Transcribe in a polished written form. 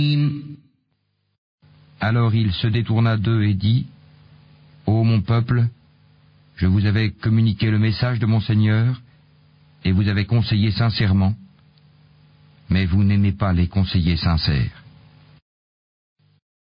Alors il se détourna d'eux et dit, Ô mon peuple, je vous avais communiqué le message de mon Seigneur, et vous avez conseillé sincèrement, mais vous n'aimez pas les conseillers sincères.